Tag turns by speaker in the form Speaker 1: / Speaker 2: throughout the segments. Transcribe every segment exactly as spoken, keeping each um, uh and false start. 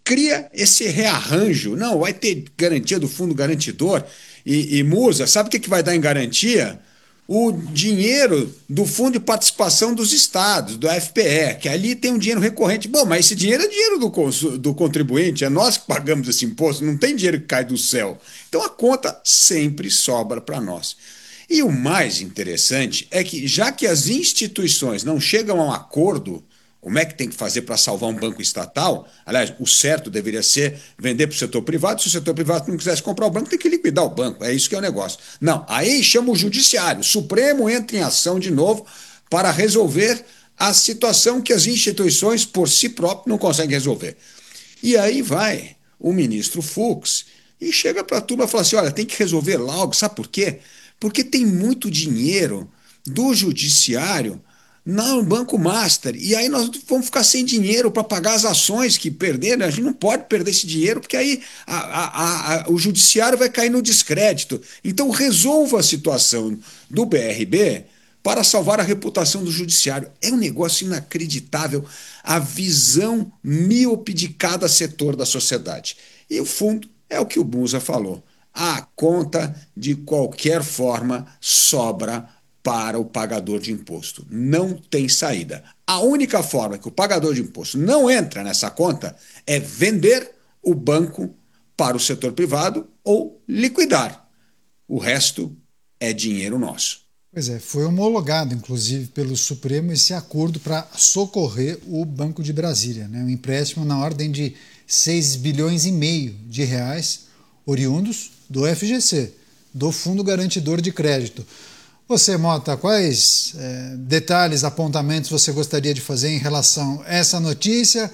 Speaker 1: cria esse rearranjo. Não, vai ter garantia do fundo garantidor. E, e Musa, sabe o que, que vai dar em garantia? O dinheiro do Fundo de Participação dos Estados, do F P E, que ali tem um dinheiro recorrente. Bom, mas esse dinheiro é dinheiro do, consu- do contribuinte, é nós que pagamos esse imposto, não tem dinheiro que cai do céu. Então a conta sempre sobra para nós. E o mais interessante é que, já que as instituições não chegam a um acordo, como é que tem que fazer para salvar um banco estatal? Aliás, o certo deveria ser vender para o setor privado. Se o setor privado não quisesse comprar o banco, tem que liquidar o banco. É isso que é o negócio. Não, aí chama o judiciário. O Supremo entra em ação de novo para resolver a situação que as instituições por si próprias não conseguem resolver. E aí vai o ministro Fux e chega para a turma e fala assim: olha, tem que resolver logo. Sabe por quê? Porque tem muito dinheiro do judiciário no Banco Master. E aí nós vamos ficar sem dinheiro para pagar as ações que perderam. A gente não pode perder esse dinheiro, porque aí a, a, a, o judiciário vai cair no descrédito. Então resolva a situação do B R B para salvar a reputação do judiciário. É um negócio inacreditável a visão míope de cada setor da sociedade. E o fundo é o que o Bunza falou. A conta, de qualquer forma, sobra para o pagador de imposto. Não tem saída. A única forma que o pagador de imposto não entra nessa conta é vender o banco para o setor privado ou liquidar. O resto é dinheiro nosso.
Speaker 2: Pois é, foi homologado, inclusive, pelo Supremo esse acordo para socorrer o Banco de Brasília, né? Um empréstimo na ordem de seis bilhões e meio de reais, oriundos do F G C, do Fundo Garantidor de Crédito. Você, Mota, quais é, detalhes, apontamentos você gostaria de fazer em relação a essa notícia?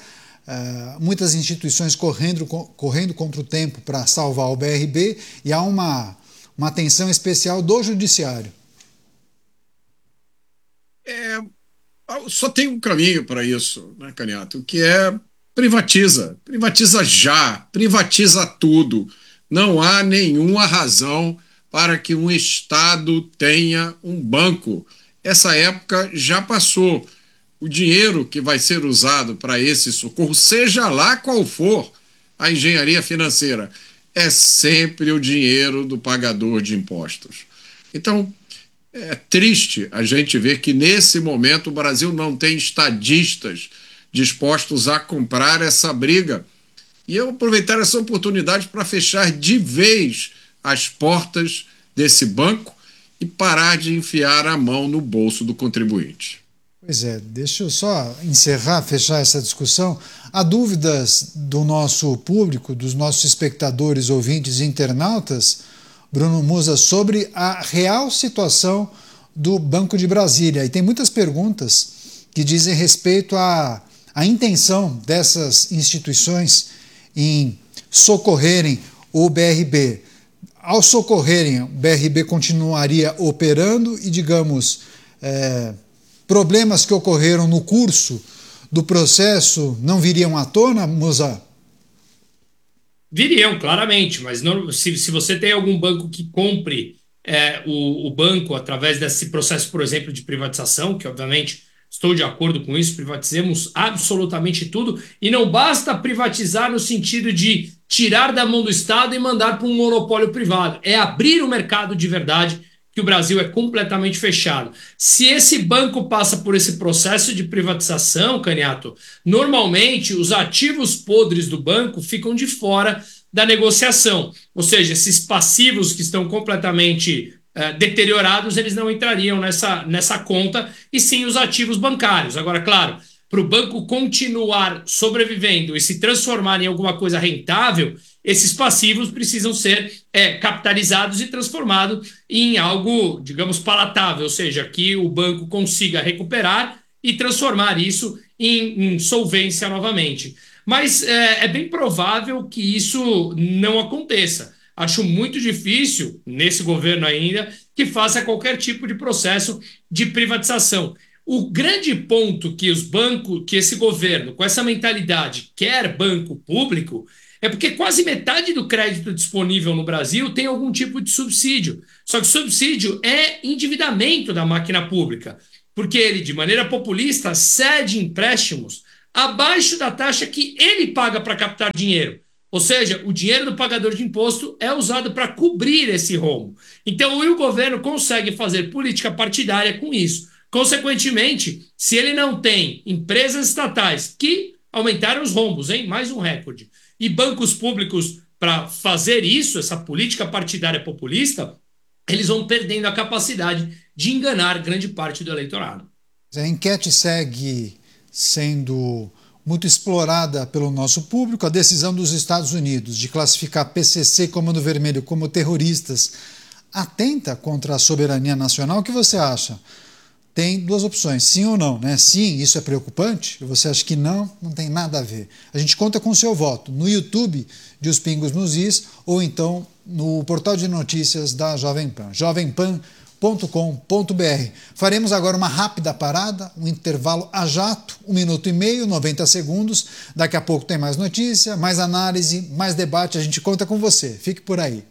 Speaker 2: É, muitas instituições correndo, correndo contra o tempo para salvar o B R B e há uma, uma atenção especial do Judiciário.
Speaker 3: É, só tem um caminho para isso, né, Caniato, que é privatiza. Privatiza já, privatiza tudo. Não há nenhuma razão para que um Estado tenha um banco. Essa época já passou. O dinheiro que vai ser usado para esse socorro, seja lá qual for a engenharia financeira, é sempre o dinheiro do pagador de impostos. Então, é triste a gente ver que, nesse momento, o Brasil não tem estadistas dispostos a comprar essa briga. E eu aproveitar essa oportunidade para fechar de vez as portas desse banco e parar de enfiar a mão no bolso do contribuinte.
Speaker 2: Pois é, deixa eu só encerrar, fechar essa discussão. Há dúvidas do nosso público, dos nossos espectadores, ouvintes e internautas, Bruno Musa, sobre a real situação do Banco de Brasília. E tem muitas perguntas que dizem respeito à, à intenção dessas instituições em socorrerem o B R B. Ao socorrerem, o B R B continuaria operando e, digamos, é, problemas que ocorreram no curso do processo não viriam à tona, Musa?
Speaker 4: Viriam, claramente, mas não, se, se você tem algum banco que compre é, o, o banco através desse processo, por exemplo, de privatização, que obviamente estou de acordo com isso, privatizemos absolutamente tudo, e não basta privatizar no sentido de tirar da mão do Estado e mandar para um monopólio privado, é abrir o mercado de verdade, que o Brasil é completamente fechado. Se esse banco passa por esse processo de privatização, Caniato, normalmente os ativos podres do banco ficam de fora da negociação. Ou seja, esses passivos que estão completamente uh, deteriorados, eles não entrariam nessa, nessa conta, e sim os ativos bancários. Agora, claro, para o banco continuar sobrevivendo e se transformar em alguma coisa rentável, esses passivos precisam ser é, capitalizados e transformados em algo, digamos, palatável, ou seja, que o banco consiga recuperar e transformar isso em, em solvência novamente. Mas é, é bem provável que isso não aconteça. Acho muito difícil, nesse governo ainda, que faça qualquer tipo de processo de privatização. O grande ponto que os bancos, que esse governo, com essa mentalidade, quer banco público, é porque quase metade do crédito disponível no Brasil tem algum tipo de subsídio. Só que subsídio é endividamento da máquina pública, porque ele, de maneira populista, cede empréstimos abaixo da taxa que ele paga para captar dinheiro. Ou seja, o dinheiro do pagador de imposto é usado para cobrir esse rombo. Então, o governo consegue fazer política partidária com isso. Consequentemente, se ele não tem empresas estatais que aumentaram os rombos, hein? Mais um recorde, e bancos públicos para fazer isso, essa política partidária populista, eles vão perdendo a capacidade de enganar grande parte do eleitorado.
Speaker 2: A enquete segue sendo muito explorada pelo nosso público. A decisão dos Estados Unidos de classificar P C C e Comando Vermelho como terroristas atenta contra a soberania nacional. O que você acha? Tem duas opções, sim ou não, né? Sim, isso é preocupante? Você acha que não? Não tem nada a ver. A gente conta com o seu voto no YouTube de Os Pingos nos Is ou então no portal de notícias da Jovem Pan, jovem pan ponto com ponto b r. Faremos agora uma rápida parada, um intervalo a jato, um minuto e meio, noventa segundos. Daqui a pouco tem mais notícia, mais análise, mais debate. A gente conta com você. Fique por aí.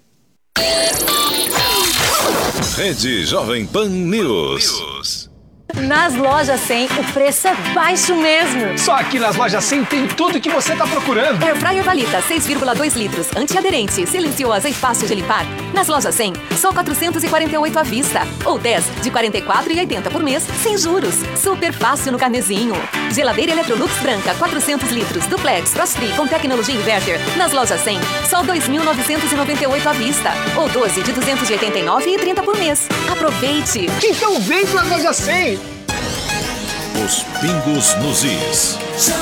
Speaker 5: Rede Jovem Pan News.
Speaker 6: Nas lojas cem, o preço é baixo mesmo.
Speaker 7: Só aqui nas lojas cem tem tudo que você tá procurando.
Speaker 6: Airfryer Valita, seis vírgula dois litros, antiaderente, silenciosa e fácil de limpar. Nas lojas cem, só quatrocentos e quarenta e oito à vista. Ou dez de quarenta e quatro reais e oitenta por mês, sem juros. Super fácil no carnezinho. Geladeira Electrolux branca, quatrocentos litros, duplex, frost-free com tecnologia inverter. Nas lojas cem, só dois mil novecentos e noventa e oito à vista. Ou doze de duzentos e oitenta e nove reais e trinta por mês. Aproveite!
Speaker 7: Então vem pra loja cem!
Speaker 5: Os Pingos nos Is.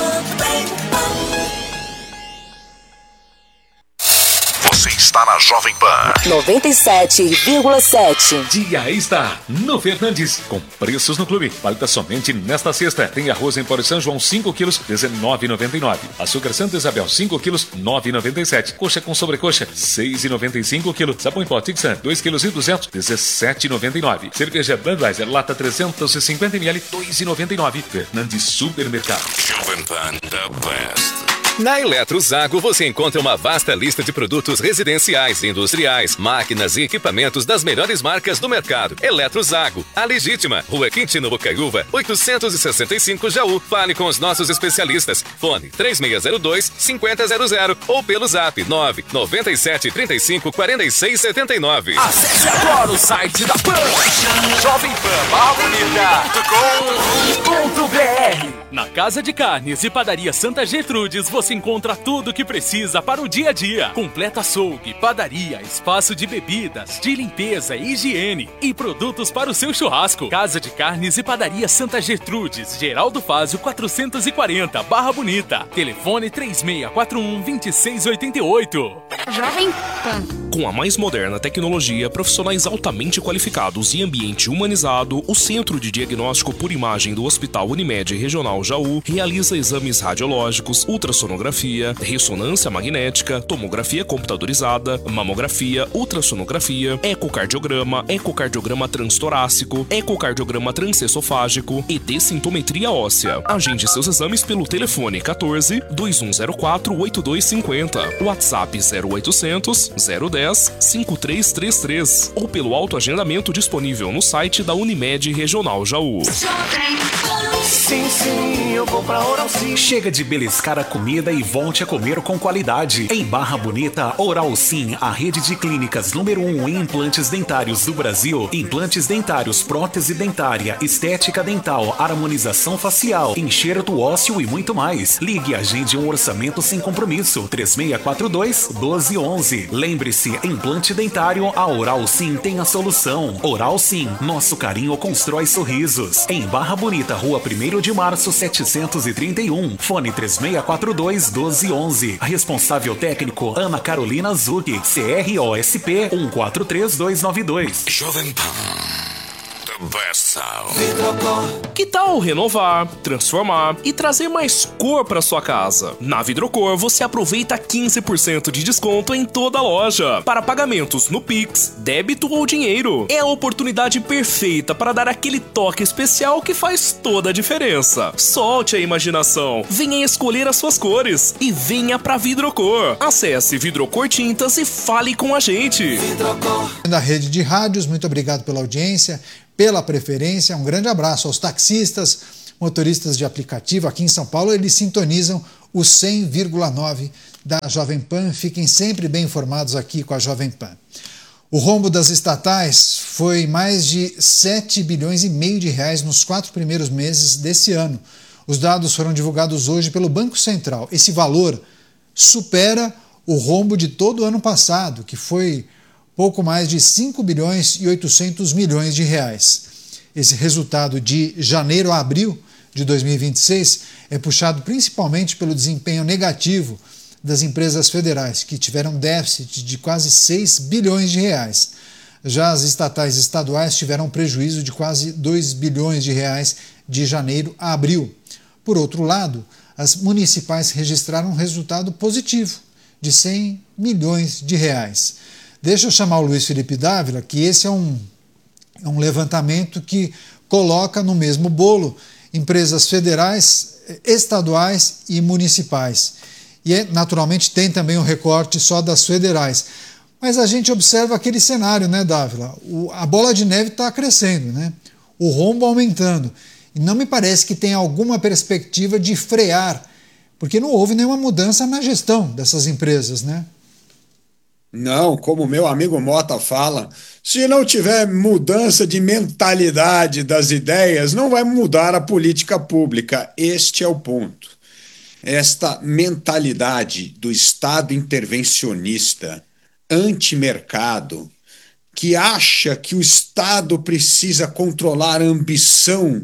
Speaker 5: Você está na Jovem Pan
Speaker 6: noventa e sete vírgula sete.
Speaker 8: Dia está no Fernandes, com preços no clube. Falta somente nesta sexta. Tem arroz em pó de São João cinco quilos, dezenove reais e noventa e nove. Açúcar Santa Isabel cinco quilos, nove reais e noventa e sete. Coxa com sobrecoxa, seis reais e noventa e cinco quilos. Sabão em pó Tixan, dois quilos e duzentos, dezessete reais e noventa e nove. Cerveja Budweiser, lata trezentos e cinquenta mililitros, dois reais e noventa e nove. Fernandes Supermercado.
Speaker 5: Jovem Pan, the best.
Speaker 9: Na Eletrozago você encontra uma vasta lista de produtos residenciais, industriais, máquinas e equipamentos das melhores marcas do mercado. Eletrozago, a legítima, Rua Quintino Bocaiúva, oitocentos e sessenta e cinco Jaú. Fale com os nossos especialistas. Fone três seis zero dois, cinco zero zero zero ou pelo zap nove nove sete três cinco quatro seis sete nove.
Speaker 7: Acesse agora o site da Pan, jovem pan barra bonita ponto com ponto b r.
Speaker 10: Na Casa de Carnes e Padaria Santa Gertrudes você encontra tudo o que precisa para o dia a dia. Completa açougue, padaria, espaço de bebidas, de limpeza e higiene e produtos para o seu churrasco. Casa de Carnes e Padaria Santa Gertrudes, Geraldo Fázio quatrocentos e quarenta, Barra Bonita. Telefone três seis quatro um, dois seis oito oito.
Speaker 6: Jovem Pan.
Speaker 11: Com a mais moderna tecnologia, profissionais altamente qualificados e ambiente humanizado, o Centro de Diagnóstico por Imagem do Hospital Unimed Regional Jaú realiza exames radiológicos, ultrassonografia, ressonância magnética, tomografia computadorizada, mamografia, ultrassonografia, ecocardiograma, ecocardiograma transtorácico, ecocardiograma transesofágico e dessintometria óssea. Agende seus exames pelo telefone quatorze, dois um zero quatro, oito dois cinco zero, WhatsApp zero oitocentos, zero dez, cinco três três três ou pelo autoagendamento disponível no site da Unimed Regional Jaú.
Speaker 7: Sim, sim, eu vou pra Oral Sim. Chega de beliscar a comida e volte a comer com qualidade. Em Barra Bonita, Oral Sim, a rede de clínicas número um em implantes dentários do Brasil. Implantes dentários, prótese dentária, estética dental, harmonização facial, enxerto ósseo e muito mais. Ligue e agende um orçamento sem compromisso. três seis quatro dois, um dois um um. Lembre-se, implante dentário, a Oral Sim tem a solução. Oral Sim, nosso carinho constrói sorrisos. Em Barra Bonita, Rua primeiro de março, setecentos e trinta e um. Fone três seis quatro dois, um dois um um. Responsável técnico Ana Carolina Zucchi. C R O S P um quatro três dois nove dois.
Speaker 5: Jovem Pan, the best sound.
Speaker 11: Que tal renovar, transformar e trazer mais cor para sua casa? Na Vidrocor você aproveita quinze por cento de desconto em toda a loja para pagamentos no Pix, débito ou dinheiro. É a oportunidade perfeita para dar aquele toque especial que faz toda a diferença. Solte a imaginação, venha escolher as suas cores e venha para Vidrocor. Acesse Vidrocor Tintas e fale com a gente.
Speaker 2: Vidrocor. Da rede de rádios, muito obrigado pela audiência, pela preferência. Um grande abraço aos taxistas, motoristas de aplicativo aqui em São Paulo, eles sintonizam o cem vírgula nove da Jovem Pan. Fiquem sempre bem informados aqui com a Jovem Pan. O rombo das estatais foi mais de sete bilhões e meio de reais nos quatro primeiros meses desse ano. Os dados foram divulgados hoje pelo Banco Central. Esse valor supera o rombo de todo o ano passado, que foi pouco mais de cinco bilhões e oitocentos milhões de reais. Esse resultado de janeiro a abril de dois mil e vinte e seis é puxado principalmente pelo desempenho negativo das empresas federais, que tiveram déficit de quase seis bilhões de reais. Já as estatais e estaduais tiveram um prejuízo de quase dois bilhões de reais de janeiro a abril. Por outro lado, as municipais registraram um resultado positivo de cem milhões de reais. Deixa eu chamar o Luiz Felipe Dávila, que esse é um, é um levantamento que coloca no mesmo bolo empresas federais, estaduais e municipais. E, naturalmente, tem também um recorte só das federais. Mas a gente observa aquele cenário, né, Dávila? O, a bola de neve está crescendo, né? O rombo aumentando. E não me parece que tenha alguma perspectiva de frear, porque não houve nenhuma mudança na gestão dessas empresas, né?
Speaker 1: Não, como meu amigo Mota fala, se não tiver mudança de mentalidade das ideias, não vai mudar a política pública. Este é o ponto. Esta mentalidade do Estado intervencionista, antimercado, que acha que o Estado precisa controlar a ambição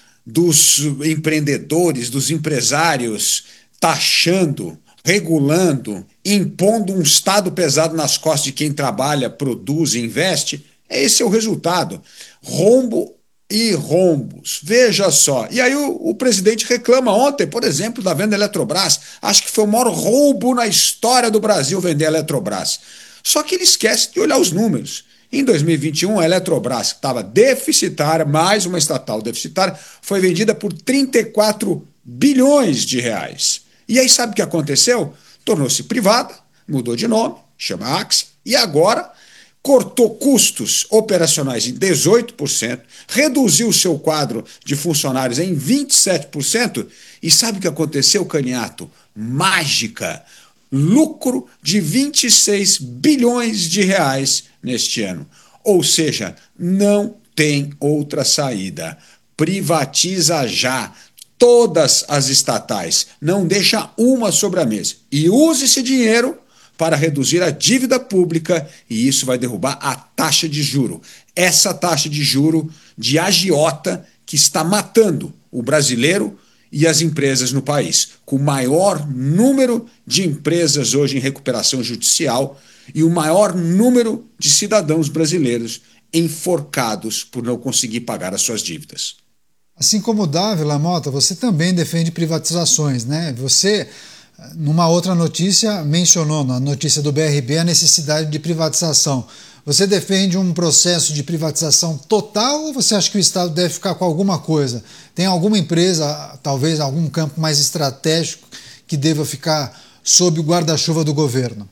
Speaker 1: dos empreendedores, dos empresários, taxando, regulando, impondo um Estado pesado nas costas de quem trabalha, produz e investe, esse é o resultado. Rombo e rombos. Veja só. E aí o, o presidente reclama ontem, por exemplo, da venda da Eletrobras. Acho que foi o maior roubo na história do Brasil vender a Eletrobras. Só que ele esquece de olhar os números. Em dois mil e vinte e um, a Eletrobras, que estava deficitária, mais uma estatal deficitária, foi vendida por trinta e quatro bilhões de reais. E aí sabe o que aconteceu? Tornou-se privada, mudou de nome, chama Axia, e agora cortou custos operacionais em dezoito por cento, reduziu o seu quadro de funcionários em vinte e sete por cento, e sabe o que aconteceu, Caniato? Mágica! Lucro de vinte e seis bilhões de reais neste ano. Ou seja, não tem outra saída. Privatiza já todas as estatais, não deixa uma sobre a mesa. E use esse dinheiro para reduzir a dívida pública, e isso vai derrubar a taxa de juro. Essa taxa de juro de agiota que está matando o brasileiro e as empresas no país, com o maior número de empresas hoje em recuperação judicial e o maior número de cidadãos brasileiros enforcados por não conseguir pagar as suas dívidas.
Speaker 2: Assim como o Dávila, Mota, você também defende privatizações, né? Você, numa outra notícia, mencionou na notícia do B R B a necessidade de privatização. Você defende um processo de privatização total ou você acha que o Estado deve ficar com alguma coisa? Tem alguma empresa, talvez algum campo mais estratégico, que deva ficar sob o guarda-chuva do governo?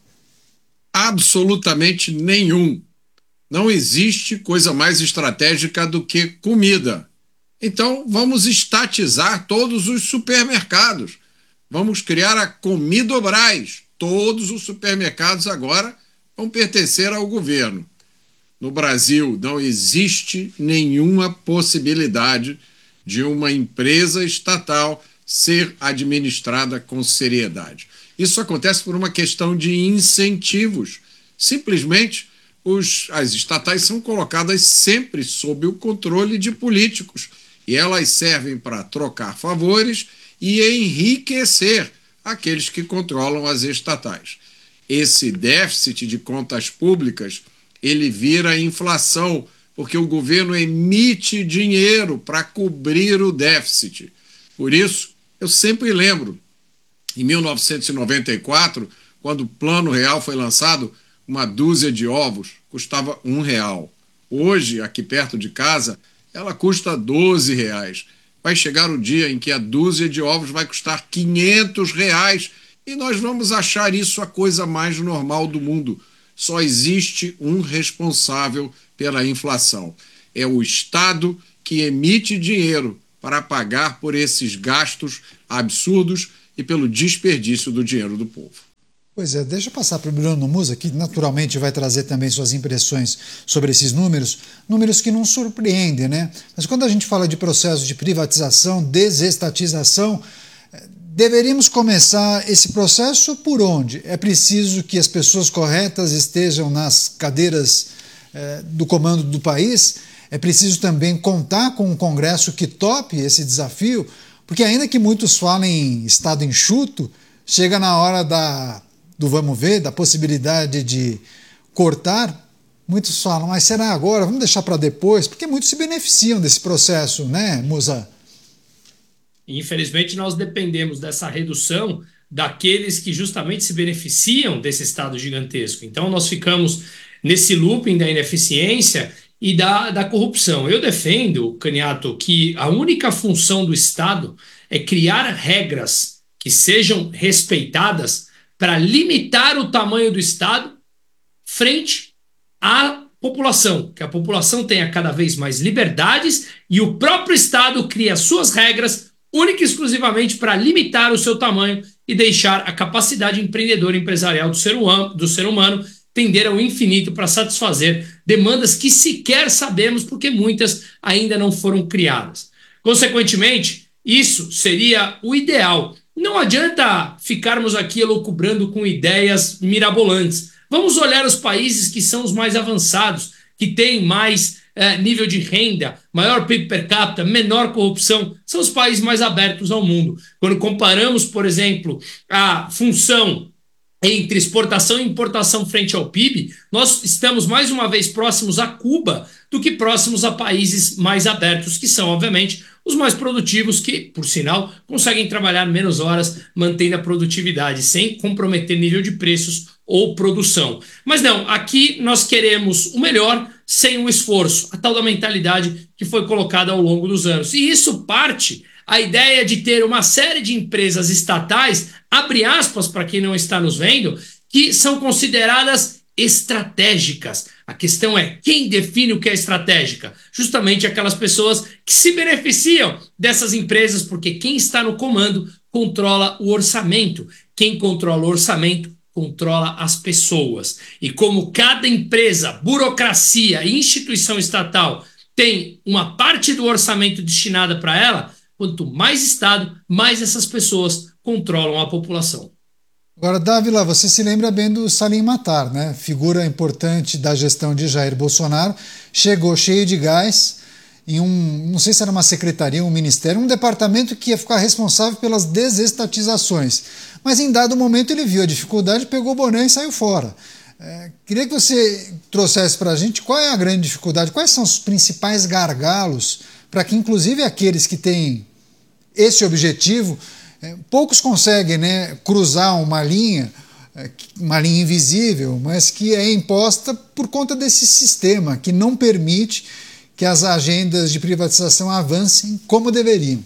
Speaker 3: Absolutamente nenhum. Não existe coisa mais estratégica do que comida. Então, vamos estatizar todos os supermercados. Vamos criar a Comidobras. Todos os supermercados agora vão pertencer ao governo. No Brasil, não existe nenhuma possibilidade de uma empresa estatal ser administrada com seriedade. Isso acontece por uma questão de incentivos. Simplesmente, os, as estatais são colocadas sempre sob o controle de políticos e elas servem para trocar favores e enriquecer aqueles que controlam as estatais. Esse déficit de contas públicas, ele vira inflação, porque o governo emite dinheiro para cobrir o déficit. Por isso, eu sempre lembro, em mil novecentos e noventa e quatro, quando o Plano Real foi lançado, uma dúzia de ovos custava um real. Hoje, aqui perto de casa, ela custa doze reais. Vai chegar o dia em que a dúzia de ovos vai custar quinhentos reais e nós vamos achar isso a coisa mais normal do mundo. Só existe um responsável pela inflação. É o Estado que emite dinheiro para pagar por esses gastos absurdos e pelo desperdício do dinheiro do povo.
Speaker 2: Pois é, deixa eu passar para o Bruno Musa, que naturalmente vai trazer também suas impressões sobre esses números, números que não surpreendem, né? Mas quando a gente fala de processo de privatização, desestatização, deveríamos começar esse processo por onde? É preciso que as pessoas corretas estejam nas cadeiras eh, do comando do país? É preciso também contar com um Congresso que tope esse desafio? Porque ainda que muitos falem em Estado enxuto, chega na hora da... do vamos ver, da possibilidade de cortar, muitos falam, mas será agora? Vamos deixar para depois? Porque muitos se beneficiam desse processo, né, Musa?
Speaker 4: Infelizmente, nós dependemos dessa redução daqueles que justamente se beneficiam desse Estado gigantesco. Então, nós ficamos nesse looping da ineficiência e da, da corrupção. Eu defendo, Caniato, que a única função do Estado é criar regras que sejam respeitadas para limitar o tamanho do Estado frente à população, que a população tenha cada vez mais liberdades e o próprio Estado cria suas regras única e exclusivamente para limitar o seu tamanho e deixar a capacidade empreendedora e empresarial do ser humano, do ser humano tender ao infinito para satisfazer demandas que sequer sabemos porque muitas ainda não foram criadas. Consequentemente, isso seria o ideal. Não adianta ficarmos aqui elucubrando com ideias mirabolantes. Vamos olhar os países que são os mais avançados, que têm mais eh, nível de renda, maior P I B per capita, menor corrupção. São os países mais abertos ao mundo. Quando comparamos, por exemplo, a função entre exportação e importação frente ao P I B, nós estamos mais uma vez próximos a Cuba do que próximos a países mais abertos, que são, obviamente, os mais produtivos que, por sinal, conseguem trabalhar menos horas, mantendo a produtividade, sem comprometer nível de preços ou produção. Mas não, aqui nós queremos o melhor sem o esforço, a tal da mentalidade que foi colocada ao longo dos anos. E isso parte a ideia de ter uma série de empresas estatais, abre aspas para quem não está nos vendo, que são consideradas estratégicas. A questão é quem define o que é estratégica? Justamente aquelas pessoas que se beneficiam dessas empresas, porque quem está no comando controla o orçamento. Quem controla o orçamento controla as pessoas. E como cada empresa, burocracia e instituição estatal tem uma parte do orçamento destinada para ela, quanto mais Estado, mais essas pessoas controlam a população.
Speaker 2: Agora, Dávila, você se lembra bem do Salim Matar, né? Figura importante da gestão de Jair Bolsonaro, chegou cheio de gás em um, não sei se era uma secretaria, um ministério, um departamento que ia ficar responsável pelas desestatizações. Mas em dado momento ele viu a dificuldade, pegou o boné e saiu fora. É, queria que você trouxesse para a gente qual é a grande dificuldade, quais são os principais gargalos para que, inclusive, aqueles que têm esse objetivo, é, poucos conseguem, né, cruzar uma linha, é, uma linha invisível, mas que é imposta por conta desse sistema que não permite que as agendas de privatização avancem como deveriam.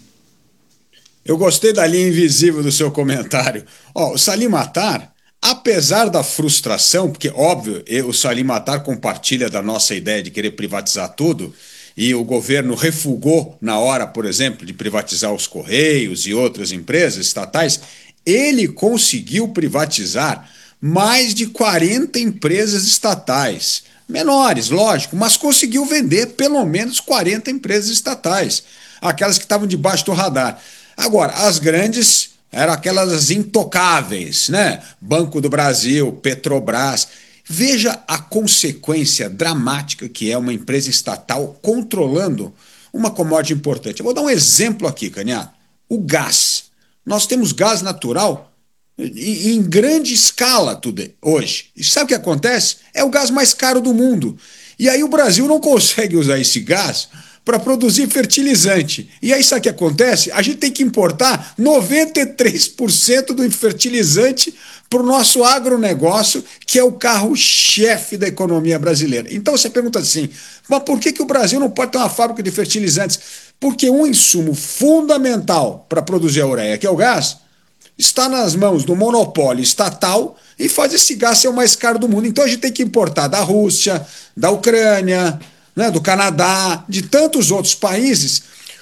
Speaker 1: Eu gostei da linha invisível do seu comentário. Ó, o Salim Matar, apesar da frustração, porque, óbvio, o Salim Matar compartilha da nossa ideia de querer privatizar tudo, e o governo refugou na hora, por exemplo, de privatizar os Correios e outras empresas estatais, ele conseguiu privatizar mais de quarenta empresas estatais. Menores, lógico, mas conseguiu vender pelo menos quarenta empresas estatais, aquelas que estavam debaixo do radar. Agora, as grandes eram aquelas intocáveis, né? Banco do Brasil, Petrobras. Veja a consequência dramática que é uma empresa estatal controlando uma commodity importante. Eu vou dar um exemplo aqui, Caniato. O gás. Nós temos gás natural em, em grande escala tudo hoje. E sabe o que acontece? É o gás mais caro do mundo. E aí o Brasil não consegue usar esse gás para produzir fertilizante. E aí sabe o que acontece? A gente tem que importar noventa e três por cento do fertilizante para o nosso agronegócio, que é o carro-chefe da economia brasileira. Então você pergunta assim, mas por que, que o Brasil não pode ter uma fábrica de fertilizantes? Porque um insumo fundamental para produzir a ureia, que é o gás, está nas mãos do monopólio estatal e faz esse gás ser o mais caro do mundo. Então a gente tem que importar da Rússia, da Ucrânia, né, do Canadá, de tantos outros países,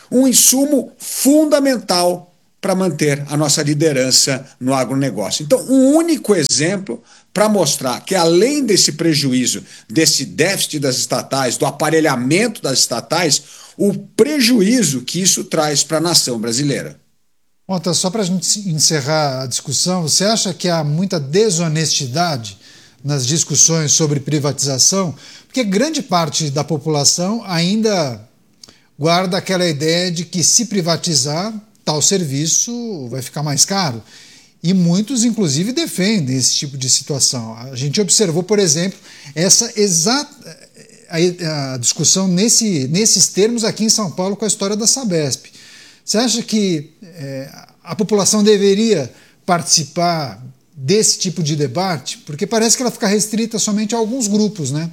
Speaker 1: um insumo fundamental para manter a nossa liderança no agronegócio. Então, um único exemplo para mostrar que, além desse prejuízo, desse déficit das estatais, do aparelhamento das estatais, o prejuízo que isso traz para a nação brasileira.
Speaker 2: Monta, só para a gente encerrar a discussão, você acha que há muita desonestidade nas discussões sobre privatização? Porque grande parte da população ainda guarda aquela ideia de que, se privatizar, tal serviço vai ficar mais caro. E muitos, inclusive, defendem esse tipo de situação. A gente observou, por exemplo, essa exata a, a discussão nesse, nesses termos aqui em São Paulo com a história da Sabesp. Você acha que é, a população deveria participar desse tipo de debate? Porque parece que ela fica restrita somente a alguns grupos, né?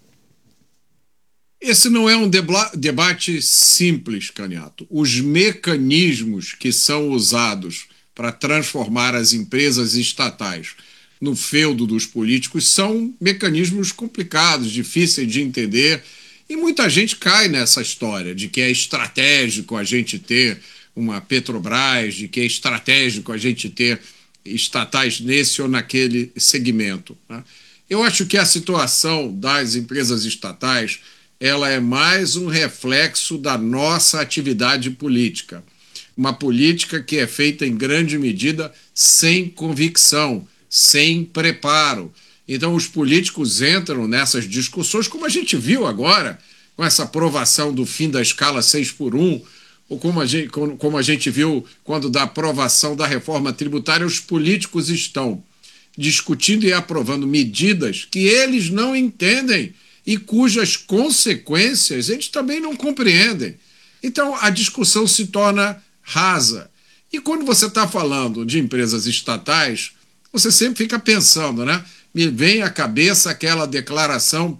Speaker 3: Esse não é um deba- debate simples, Caniato. Os mecanismos que são usados para transformar as empresas estatais no feudo dos políticos são mecanismos complicados, difíceis de entender, e muita gente cai nessa história de que é estratégico a gente ter uma Petrobras, de que é estratégico a gente ter estatais nesse ou naquele segmento, né? Eu acho que a situação das empresas estatais ela é mais um reflexo da nossa atividade política. Uma política que é feita em grande medida sem convicção, sem preparo. Então os políticos entram nessas discussões, como a gente viu agora, com essa aprovação do fim da escala seis por um, ou como a gente, como a gente viu quando da aprovação da reforma tributária, os políticos estão discutindo e aprovando medidas que eles não entendem e cujas consequências eles também não compreendem. Então a discussão se torna rasa. E quando você está falando de empresas estatais, você sempre fica pensando, né? Me vem à cabeça aquela declaração,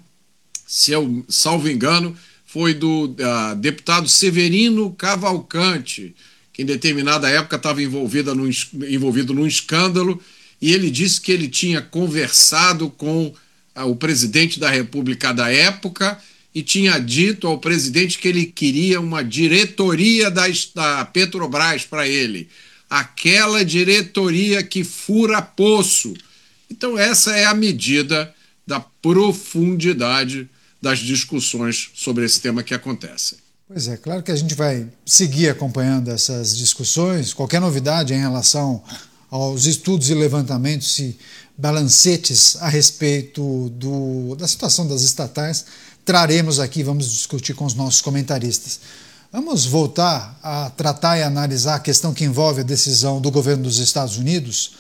Speaker 3: se eu salvo engano, foi do uh, deputado Severino Cavalcante, que em determinada época estava envolvido num, envolvido num escândalo, e ele disse que ele tinha conversado com uh, o presidente da República da época e tinha dito ao presidente que ele queria uma diretoria da, da Petrobras para ele. Aquela diretoria que fura poço. Então essa é a medida da profundidade das discussões sobre esse tema que acontecem.
Speaker 2: Pois é, claro que a gente vai seguir acompanhando essas discussões. Qualquer novidade em relação aos estudos e levantamentos e balancetes a respeito do, da situação das estatais, traremos aqui, vamos discutir com os nossos comentaristas. Vamos voltar a tratar e analisar a questão que envolve a decisão do governo dos Estados Unidos.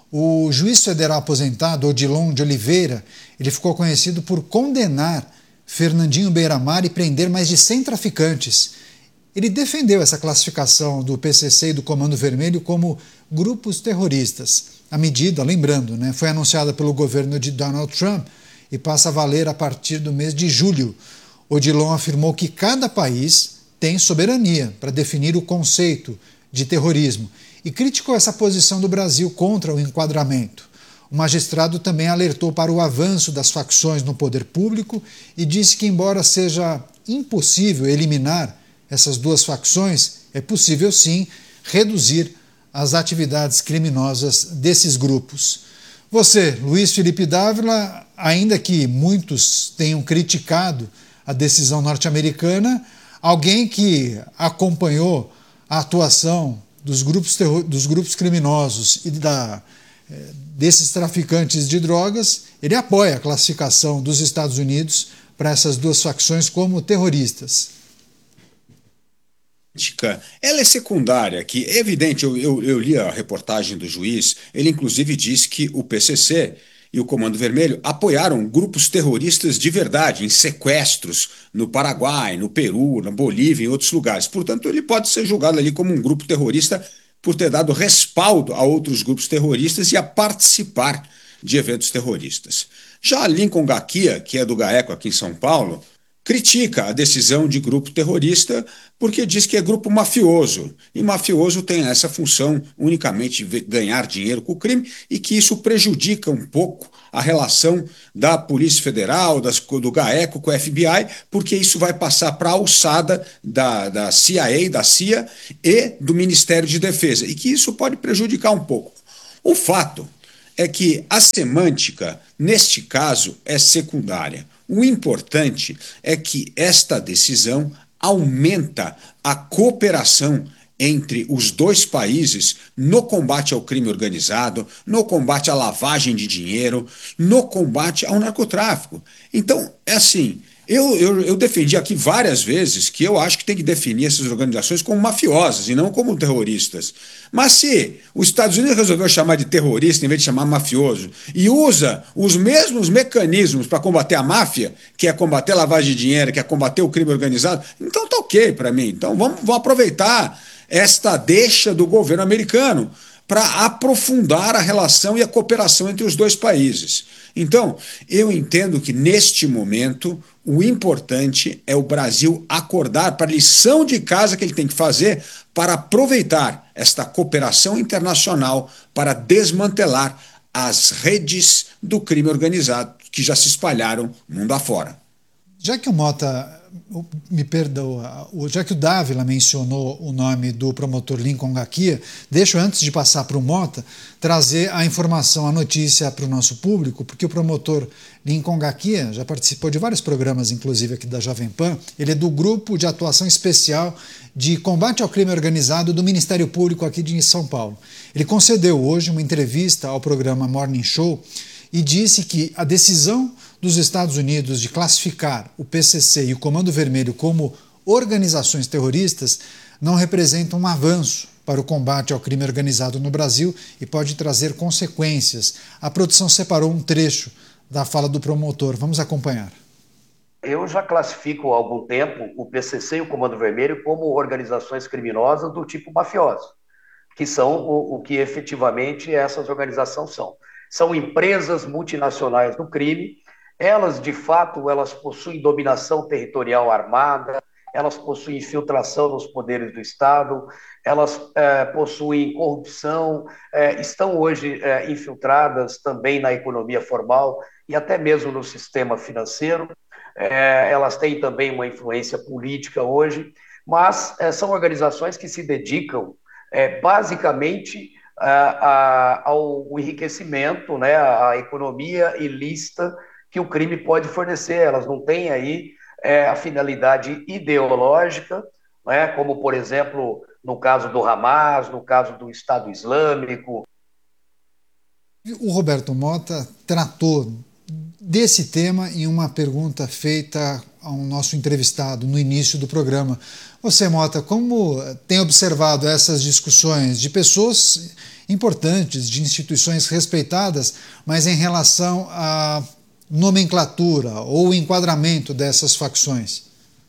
Speaker 2: O juiz federal aposentado, Odilon de Oliveira, ele ficou conhecido por condenar Fernandinho Beiramar e prender mais de cem traficantes. Ele defendeu essa classificação do P C C e do Comando Vermelho como grupos terroristas. A medida, lembrando, né, foi anunciada pelo governo de Donald Trump e passa a valer a partir do mês de julho. Odilon afirmou que cada país tem soberania para definir o conceito de terrorismo e criticou essa posição do Brasil contra o enquadramento. O magistrado também alertou para o avanço das facções no poder público e disse que, embora seja impossível eliminar essas duas facções, é possível sim reduzir as atividades criminosas desses grupos. Você, Luiz Felipe Dávila, ainda que muitos tenham criticado a decisão norte-americana, alguém que acompanhou a atuação dos grupos, dos grupos criminosos e da, desses traficantes de drogas, ele apoia a classificação dos Estados Unidos para essas duas facções como terroristas.
Speaker 1: Ela é secundária, que é evidente, eu, eu, eu li a reportagem do juiz, ele inclusive disse que o P C C e o Comando Vermelho apoiaram grupos terroristas de verdade, em sequestros no Paraguai, no Peru, na Bolívia e em outros lugares. Portanto, ele pode ser julgado ali como um grupo terrorista por ter dado respaldo a outros grupos terroristas e a participar de eventos terroristas. Já Lincoln Gaquia, que é do GAECO aqui em São Paulo, critica a decisão de grupo terrorista porque diz que é grupo mafioso. E mafioso tem essa função unicamente de ganhar dinheiro com o crime e que isso prejudica um pouco a relação da Polícia Federal, das, do GAECO com o F B I, porque isso vai passar para a alçada da, da C I A, da C I A e do Ministério de Defesa, e que isso pode prejudicar um pouco. O fato é que a semântica, neste caso, é secundária. O importante é que esta decisão aumenta a cooperação entre os dois países no combate ao crime organizado, no combate à lavagem de dinheiro, no combate ao narcotráfico. Então, é assim, eu, eu, eu defendi aqui várias vezes que eu acho que tem que definir essas organizações como mafiosas e não como terroristas. Mas se os Estados Unidos resolveu chamar de terrorista em vez de chamar mafioso e usa os mesmos mecanismos para combater a máfia, que é combater a lavagem de dinheiro, que é combater o crime organizado, então tá ok para mim. Então vamos, vamos aproveitar esta deixa do governo americano para aprofundar a relação e a cooperação entre os dois países. Então, eu entendo que, neste momento, o importante é o Brasil acordar para a lição de casa que ele tem que fazer para aproveitar esta cooperação internacional para desmantelar as redes do crime organizado que já se espalharam mundo afora.
Speaker 2: Já que o Mota, me perdoa, já que o Dávila mencionou o nome do promotor Lincoln Gakia, deixo, antes de passar para o Mota, trazer a informação, a notícia para o nosso público, porque o promotor Lincoln Gakia já participou de vários programas, inclusive aqui da Jovem Pan. Ele é do Grupo de Atuação Especial de Combate ao Crime Organizado do Ministério Público aqui de São Paulo. Ele concedeu hoje uma entrevista ao programa Morning Show e disse que a decisão dos Estados Unidos de classificar o P C C e o Comando Vermelho como organizações terroristas não representa um avanço para o combate ao crime organizado no Brasil e pode trazer consequências. A produção separou um trecho da fala do promotor. Vamos acompanhar.
Speaker 12: Eu já classifico há algum tempo o P C C e o Comando Vermelho como organizações criminosas do tipo mafioso, que são o, o que efetivamente essas organizações são. São empresas multinacionais do crime. Elas, de fato, elas possuem dominação territorial armada, elas possuem infiltração nos poderes do Estado, elas é, possuem corrupção, é, estão hoje é, infiltradas também na economia formal e até mesmo no sistema financeiro. É, elas têm também uma influência política hoje, mas é, são organizações que se dedicam é, basicamente a, a, ao enriquecimento, né, à economia ilícita que o crime pode fornecer. Elas não têm aí é, a finalidade ideológica, né, como, por exemplo, no caso do Hamas, no caso do Estado Islâmico.
Speaker 2: O Roberto Mota tratou desse tema em uma pergunta feita ao nosso entrevistado no início do programa. Você, Mota, como tem observado essas discussões de pessoas importantes, de instituições respeitadas, mas em relação à nomenclatura ou enquadramento dessas facções?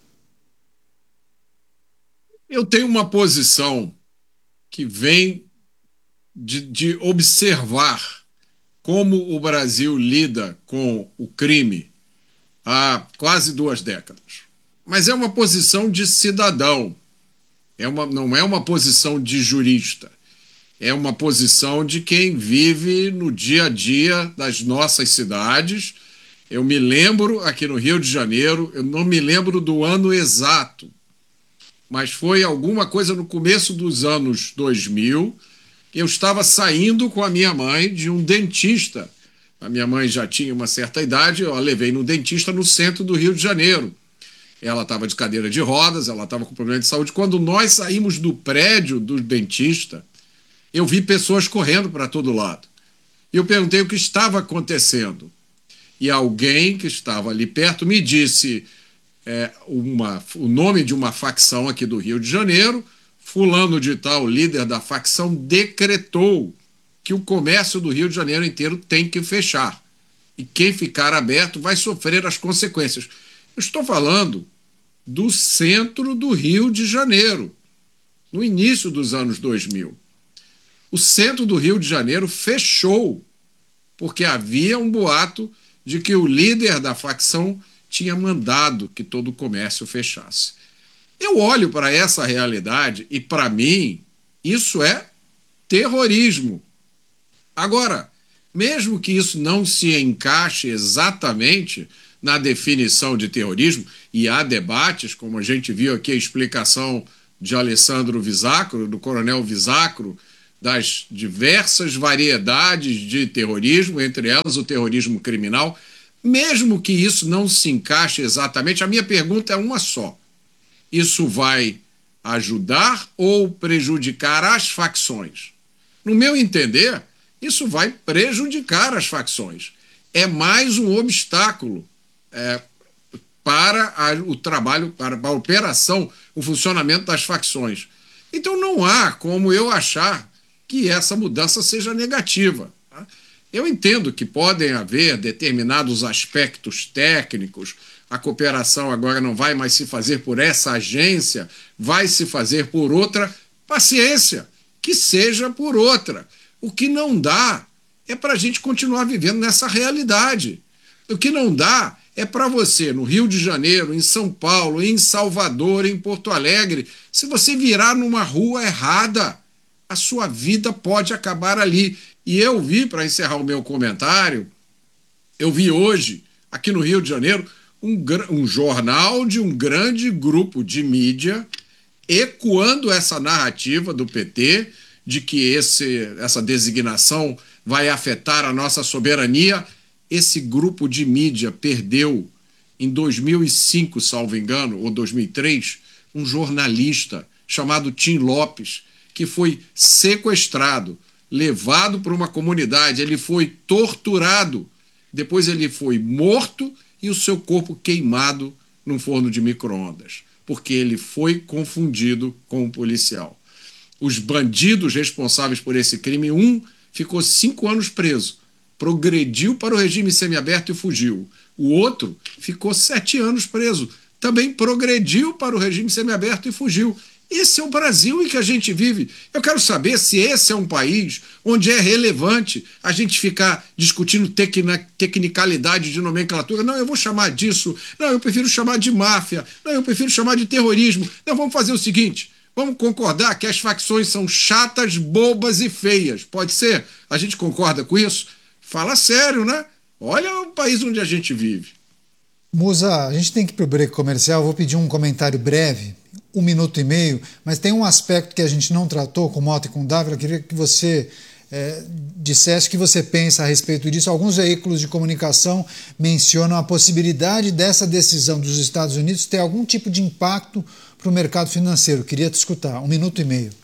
Speaker 3: Eu tenho uma posição que vem de, de observar como o Brasil lida com o crime há quase duas décadas. Mas é uma posição de cidadão, é uma, não é uma posição de jurista, é uma posição de quem vive no dia a dia das nossas cidades. Eu me lembro, aqui no Rio de Janeiro, eu não me lembro do ano exato, mas foi alguma coisa no começo dos anos dois mil, eu estava saindo com a minha mãe de um dentista. A minha mãe já tinha uma certa idade, eu a levei no dentista no centro do Rio de Janeiro. Ela estava de cadeira de rodas, ela estava com problema de saúde. Quando nós saímos do prédio do dentista, eu vi pessoas correndo para todo lado. Eu perguntei o que estava acontecendo. E alguém que estava ali perto me disse é, uma, o nome de uma facção aqui do Rio de Janeiro. Fulano de tal, líder da facção, decretou que o comércio do Rio de Janeiro inteiro tem que fechar. E quem ficar aberto vai sofrer as consequências. Eu estou falando do centro do Rio de Janeiro, no início dos anos dois mil. O centro do Rio de Janeiro fechou, porque havia um boato de que o líder da facção tinha mandado que todo o comércio fechasse. Eu olho para essa realidade e, para mim, isso é terrorismo. Agora, mesmo que isso não se encaixe exatamente na definição de terrorismo, e há debates, como a gente viu aqui a explicação de Alessandro Visacro, do coronel Visacro, das diversas variedades de terrorismo, entre elas o terrorismo criminal, mesmo que isso não se encaixe exatamente, a minha pergunta é uma só. Isso vai ajudar ou prejudicar as facções? No meu entender, isso vai prejudicar as facções. É mais um obstáculo é, para a, o trabalho, para a operação, o funcionamento das facções. Então não há como eu achar que essa mudança seja negativa. Tá? Eu entendo que podem haver determinados aspectos técnicos, a cooperação agora não vai mais se fazer por essa agência, vai se fazer por outra. Paciência, que seja por outra. O que não dá é para a gente continuar vivendo nessa realidade. O que não dá é para você, no Rio de Janeiro, em São Paulo, em Salvador, em Porto Alegre, se você virar numa rua errada, a sua vida pode acabar ali. E eu vi, para encerrar o meu comentário, eu vi hoje, aqui no Rio de Janeiro, um, um jornal de um grande grupo de mídia ecoando essa narrativa do P T de que esse, essa designação vai afetar a nossa soberania. Esse grupo de mídia perdeu, em dois mil e cinco, salvo engano, ou dois mil e três, um jornalista chamado Tim Lopes, que foi sequestrado, levado para uma comunidade, ele foi torturado, depois ele foi morto e o seu corpo queimado num forno de micro-ondas, porque ele foi confundido com um policial. Os bandidos responsáveis por esse crime, um ficou cinco anos preso, progrediu para o regime semiaberto e fugiu. O outro ficou sete anos preso, também progrediu para o regime semiaberto e fugiu. Esse é o Brasil em que a gente vive. Eu quero saber se esse é um país onde é relevante a gente ficar discutindo tecna, tecnicalidade de nomenclatura. Não, eu vou chamar disso. Não, eu prefiro chamar de máfia. Não, eu prefiro chamar de terrorismo. Não, vamos fazer o seguinte. Vamos concordar que as facções são chatas, bobas e feias. Pode ser? A gente concorda com isso? Fala sério, né? Olha o país onde a gente vive.
Speaker 2: Musa, a gente tem que ir para o break comercial. Vou pedir um comentário breve, um minuto e meio, mas tem um aspecto que a gente não tratou com Mota e com Dávila. Eu queria que você é, dissesse o que você pensa a respeito disso. Alguns veículos de comunicação mencionam a possibilidade dessa decisão dos Estados Unidos ter algum tipo de impacto para o mercado financeiro. Queria te escutar. Um minuto e meio.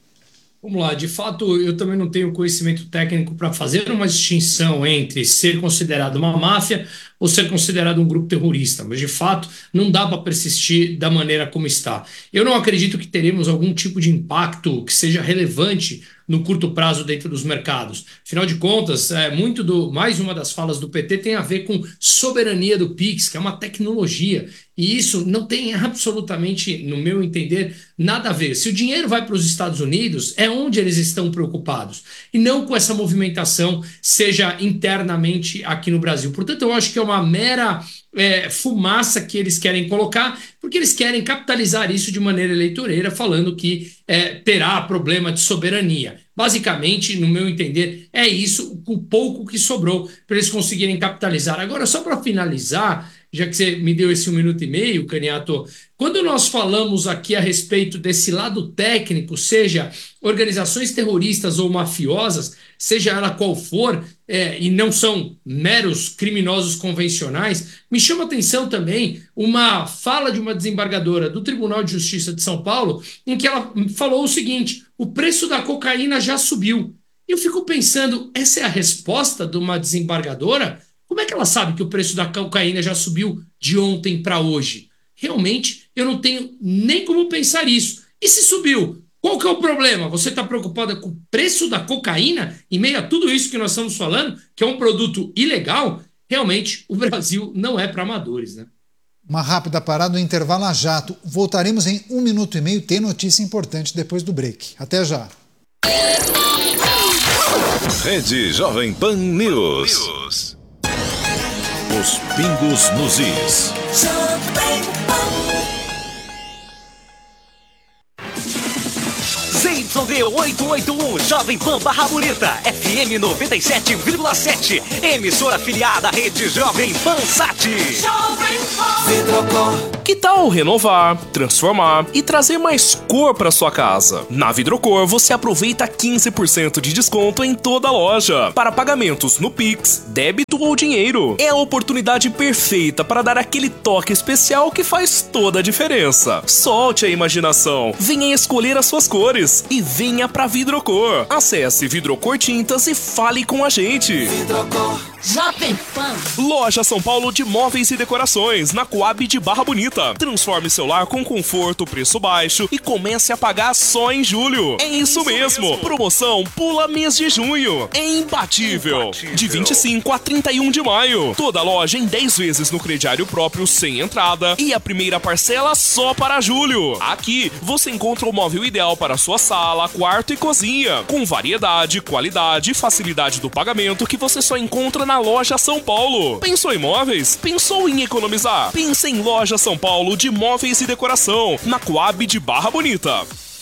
Speaker 4: Vamos lá, de fato, eu também não tenho conhecimento técnico para fazer uma distinção entre ser considerado uma máfia ou ser considerado um grupo terrorista, mas de fato não dá para persistir da maneira como está. Eu não acredito que teremos algum tipo de impacto que seja relevante no curto prazo dentro dos mercados. Afinal de contas, é, muito do, mais uma das falas do P T tem a ver com soberania do Pix, que é uma tecnologia, e isso não tem absolutamente, no meu entender, nada a ver. Se o dinheiro vai para os Estados Unidos, é onde eles estão preocupados, e não com essa movimentação seja internamente aqui no Brasil. Portanto, eu acho que é uma mera é, fumaça que eles querem colocar, porque eles querem capitalizar isso de maneira eleitoreira, falando que é, terá problema de soberania. Basicamente, no meu entender, é isso, o pouco que sobrou para eles conseguirem capitalizar. Agora, só para finalizar, já que você me deu esse um minuto e meio, Caniato, quando nós falamos aqui a respeito desse lado técnico, seja organizações terroristas ou mafiosas, seja ela qual for, é, e não são meros criminosos convencionais, me chama a atenção também uma fala de uma desembargadora do Tribunal de Justiça de São Paulo, em que ela falou o seguinte: o preço da cocaína já subiu. E eu fico pensando, essa é a resposta de uma desembargadora? Como é que ela sabe que o preço da cocaína já subiu de ontem para hoje? Realmente, eu não tenho nem como pensar isso. E se subiu? Qual que é o problema? Você está preocupada com o preço da cocaína em meio a tudo isso que nós estamos falando, que é um produto ilegal? Realmente, o Brasil não é para amadores, né?
Speaker 2: Uma rápida parada no intervalo a jato. Voltaremos em um minuto e meio. Tem notícia importante depois do break. Até já.
Speaker 5: Rede Jovem Pan News. Os pingos nos is.
Speaker 7: Z Y D oitocentos e oitenta e um, Jovem Pan Barra Bonita, F M noventa e sete vírgula sete, emissora afiliada à rede Jovem Pan Sat.
Speaker 10: Vidrocor. Que tal renovar, transformar e trazer mais cor para sua casa? Na Vidrocor você aproveita quinze por cento de desconto em toda a loja para pagamentos no Pix, débito ou dinheiro. É a oportunidade perfeita para dar aquele toque especial que faz toda a diferença. Solte a imaginação, venha escolher as suas cores e venha pra Vidrocor. Acesse Vidrocor Tintas e fale com a gente.
Speaker 7: Vidrocor.
Speaker 6: Jovem Pan.
Speaker 10: Loja São Paulo de Móveis e Decorações, na Coab de Barra Bonita. Transforme seu lar com conforto, preço baixo e comece a pagar só em julho. É isso, isso mesmo. mesmo. Promoção Pula Mês de Junho. É imbatível. imbatível. De vinte e cinco a trinta e um de maio. Toda loja em dez vezes no crediário próprio sem entrada e a primeira parcela só para julho. Aqui você encontra o móvel ideal para sua sala, quarto e cozinha, com variedade, qualidade e facilidade do pagamento que você só encontra na Loja São Paulo. Pensou em móveis? Pensou em economizar? Pense em Loja São Paulo de Móveis e Decoração, na Coab de Barra Bonita.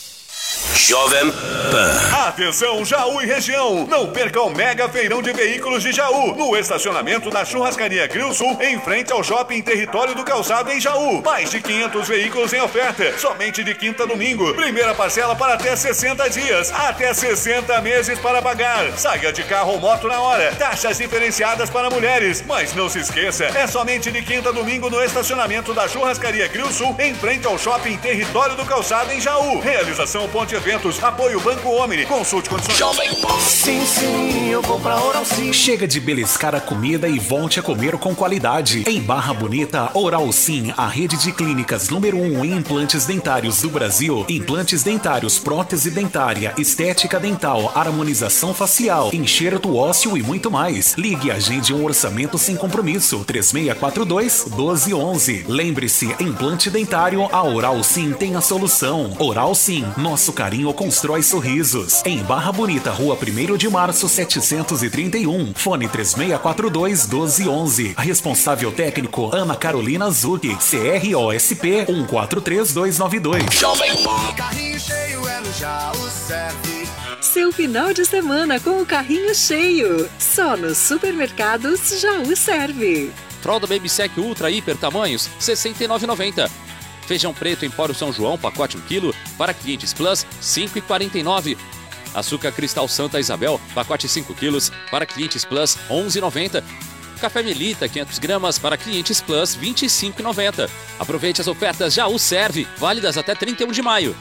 Speaker 5: Jovem Pan.
Speaker 13: Atenção, Jaú e região. Não perca o mega feirão de veículos de Jaú, no estacionamento da Churrascaria Grill Sul, em frente ao Shopping Território do Calçado em Jaú. Mais de quinhentos veículos em oferta, somente de quinta a domingo. Primeira parcela para até sessenta dias, até sessenta meses para pagar. Saia de carro ou moto na hora. Taxas diferenciadas para mulheres. Mas não se esqueça, é somente de quinta a domingo no estacionamento da Churrascaria Grill Sul, em frente ao Shopping Território do Calçado em Jaú. Realização Ponte Eventos, apoio Banco Omni, consulte condições.
Speaker 7: Sim, sim, eu vou pra Oral Sim. Chega de beliscar a comida e volte a comer com qualidade. Em Barra Bonita, Oral Sim, a rede de clínicas número um em implantes dentários do Brasil. Implantes dentários, prótese dentária, estética dental, harmonização facial, enxerto ósseo e muito mais. Ligue e agende um orçamento sem compromisso. três seis quatro dois, um dois um um. Lembre-se, implante dentário, a Oral Sim tem a solução. Oral Sim, nosso carinho constrói sorrisos. Em Barra Bonita, Rua primeiro de Março, setecentos e trinta e um. Fone três seis quatro dois, um dois um um. Responsável técnico Ana Carolina Zucchi. C R O S P um quatro três dois nove dois.
Speaker 14: Carrinho cheio é no Jaú Serve.
Speaker 15: Seu final de semana com o carrinho cheio. Só nos supermercados Jaú Serve.
Speaker 16: Fralda Baby Sec Ultra Hiper Tamanhos, sessenta e nove reais e noventa centavos. Feijão preto Empório São João, pacote um quilo, para clientes Plus, cinco reais e quarenta e nove centavos. Açúcar Cristal Santa Isabel, pacote cinco quilos, para clientes Plus, onze reais e noventa centavos. Café Melita, quinhentas gramas, para clientes Plus, vinte e cinco reais e noventa centavos. Aproveite as ofertas Jaú Serve, válidas até trinta e um de maio.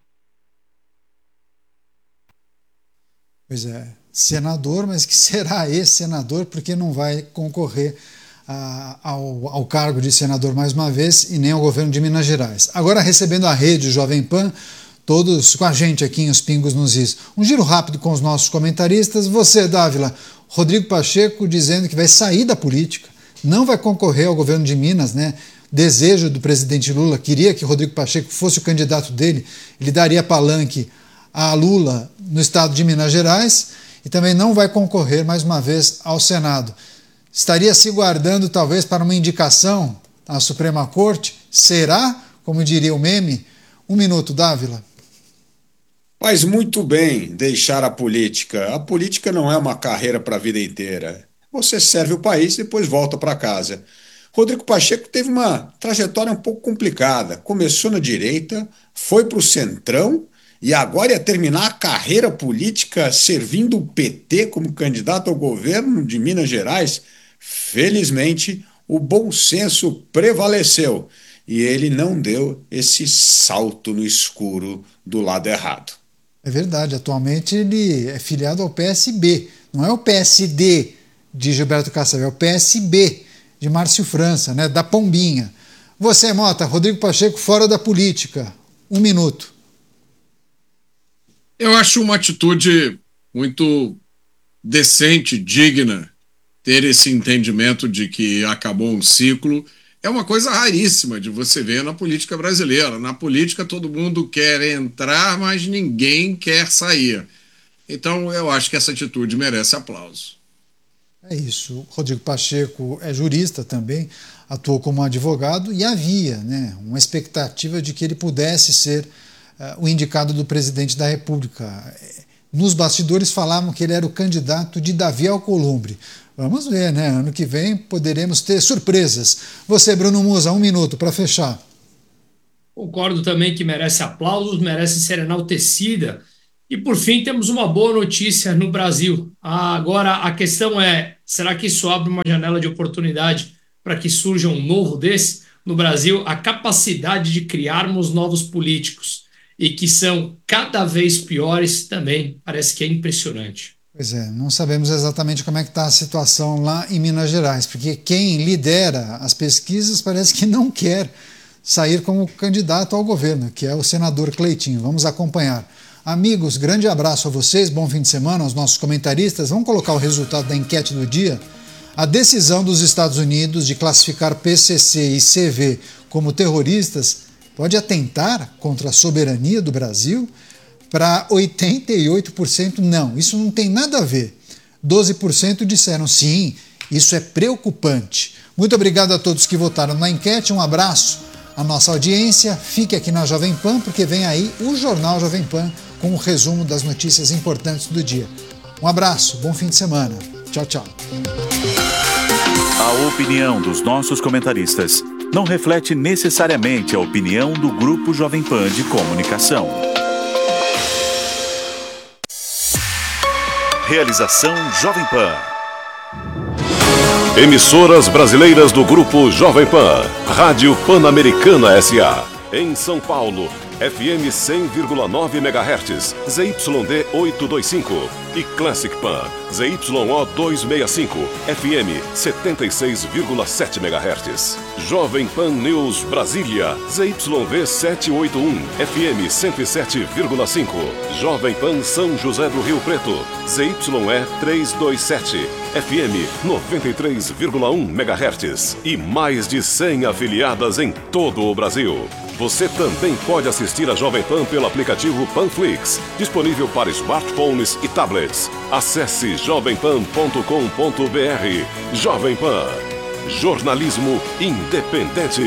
Speaker 2: Pois é, senador, mas que será esse senador, porque não vai concorrer a, ao, ao cargo de senador mais uma vez e nem ao governo de Minas Gerais. Agora recebendo a rede Jovem Pan, todos com a gente aqui em Os Pingos nos Is. Um giro rápido com os nossos comentaristas. Você, Dávila, Rodrigo Pacheco dizendo que vai sair da política, não vai concorrer ao governo de Minas, né? Desejo do presidente Lula, queria que Rodrigo Pacheco fosse o candidato dele, ele daria palanque a Lula no estado de Minas Gerais e também não vai concorrer mais uma vez ao Senado. Estaria se guardando talvez para uma indicação à Suprema Corte? Será? Como diria o meme? Um minuto, Dávila.
Speaker 1: Faz muito bem deixar a política. A política não é uma carreira para a vida inteira. Você serve o país e depois volta para casa. Rodrigo Pacheco teve uma trajetória um pouco complicada. Começou na direita, foi para o centrão e agora ia terminar a carreira política servindo o P T como candidato ao governo de Minas Gerais. Felizmente, o bom senso prevaleceu e ele não deu esse salto no escuro do lado errado.
Speaker 2: É verdade, atualmente ele é filiado ao P S B, não é o P S D de Gilberto Kassab, é o P S B de Márcio França, né, da Pombinha. Você, Mota, Rodrigo Pacheco fora da política. Um minuto.
Speaker 3: Eu acho uma atitude muito decente, digna, ter esse entendimento de que acabou um ciclo. É uma coisa raríssima de você ver na política brasileira. Na política todo mundo quer entrar, mas ninguém quer sair. Então eu acho que essa atitude merece aplauso.
Speaker 2: É isso. Rodrigo Pacheco é jurista também, atuou como advogado e havia, né, uma expectativa de que ele pudesse ser uh, o indicado do presidente da República. Nos bastidores falavam que ele era o candidato de Davi Alcolumbre. Vamos ver, né? Ano que vem poderemos ter surpresas. Você, Bruno Musa, um minuto para fechar.
Speaker 4: Concordo também que merece aplausos, merece ser enaltecida. E, por fim, temos uma boa notícia no Brasil. Ah, agora, a questão é, será que isso abre uma janela de oportunidade para que surja um novo desse? No Brasil, a capacidade de criarmos novos políticos e que são cada vez piores também parece que é impressionante.
Speaker 2: Pois é, não sabemos exatamente como é que está a situação lá em Minas Gerais, porque quem lidera as pesquisas parece que não quer sair como candidato ao governo, que é o senador Cleitinho. Vamos acompanhar. Amigos, grande abraço a vocês, bom fim de semana aos nossos comentaristas. Vamos colocar o resultado da enquete do dia. A decisão dos Estados Unidos de classificar P C C e C V como terroristas pode atentar contra a soberania do Brasil? Para oitenta e oito por cento não, isso não tem nada a ver. doze por cento disseram sim, isso é preocupante. Muito obrigado a todos que votaram na enquete, um abraço à nossa audiência. Fique aqui na Jovem Pan, porque vem aí o Jornal Jovem Pan com o resumo das notícias importantes do dia. Um abraço, bom fim de semana. Tchau, tchau.
Speaker 13: A opinião dos nossos comentaristas não reflete necessariamente a opinião do Grupo Jovem Pan de Comunicação. Realização Jovem Pan.
Speaker 5: Emissoras brasileiras do Grupo Jovem Pan. Rádio Pan-Americana S A. Em São Paulo, F M cem vírgula nove megahertz, Z Y D oitocentos e vinte e cinco. E Classic Pan, Z Y O duzentos e sessenta e cinco, F M setenta e seis vírgula sete megahertz. Jovem Pan News Brasília, Z Y V setecentos e oitenta e um, F M cento e sete vírgula cinco. Jovem Pan São José do Rio Preto, Z Y E trezentos e vinte e sete, F M noventa e três vírgula um megahertz. E mais de cem afiliadas em todo o Brasil. Você também pode assistir a Jovem Pan pelo aplicativo Panflix, disponível para smartphones e tablets. Acesse jovem pan ponto com ponto b r. Jovem Pan. Jornalismo independente.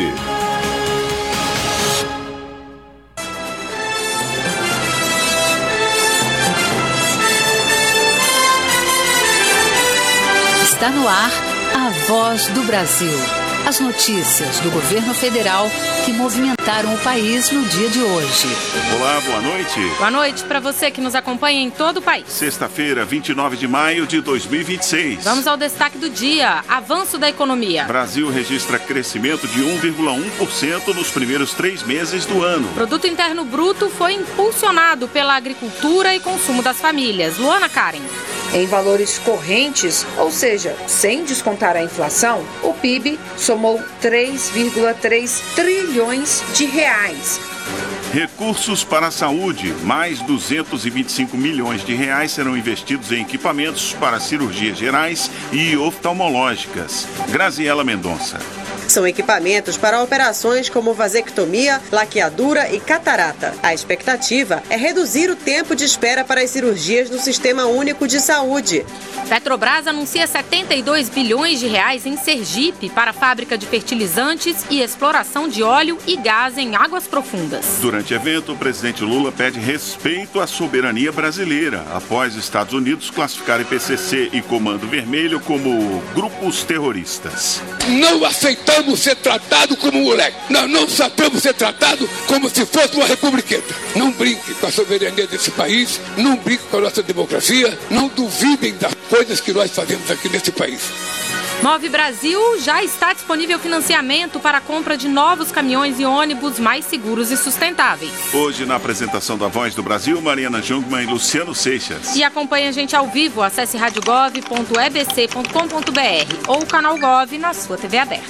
Speaker 15: Está no ar a Voz do Brasil. As notícias do governo federal que movimentaram o país no dia de hoje.
Speaker 13: Olá, boa noite.
Speaker 17: Boa noite para você que nos acompanha em todo o país.
Speaker 13: Sexta-feira, vinte e nove de maio de dois mil e vinte e seis.
Speaker 17: Vamos ao destaque do dia. Avanço da economia.
Speaker 13: Brasil registra crescimento de um vírgula um por cento nos primeiros três meses do ano.
Speaker 17: Produto Interno Bruto foi impulsionado pela agricultura e consumo das famílias. Luana Karen.
Speaker 18: Em valores correntes, ou seja, sem descontar a inflação, o P I B somou três vírgula três trilhões de reais.
Speaker 13: Recursos para a saúde. Mais duzentos e vinte e cinco milhões de reais serão investidos em equipamentos para cirurgias gerais e oftalmológicas. Graziela Mendonça.
Speaker 19: São equipamentos para operações como vasectomia, laqueadura e catarata. A expectativa é reduzir o tempo de espera para as cirurgias no Sistema Único de Saúde.
Speaker 17: Petrobras anuncia setenta e dois bilhões de reais em Sergipe para a fábrica de fertilizantes e exploração de óleo e gás em águas profundas.
Speaker 13: Durante o evento, o presidente Lula pede respeito à soberania brasileira, após Estados Unidos classificarem P C C e Comando Vermelho como grupos terroristas.
Speaker 20: Não aceitamos ser tratado como moleque. Nós não sabemos ser tratado como se fosse uma republiqueta. Não brinque com a soberania desse país, não brinque com a nossa democracia, não duvidem das coisas que nós fazemos aqui nesse país.
Speaker 17: Move Brasil já está disponível financiamento para a compra de novos caminhões e ônibus mais seguros e sustentáveis.
Speaker 13: Hoje, na apresentação da Voz do Brasil, Mariana Jungmann e Luciano Seixas.
Speaker 17: E acompanhe a gente ao vivo, acesse rádio gov ponto e b c ponto com ponto b r ou o canal Gov na sua T V aberta.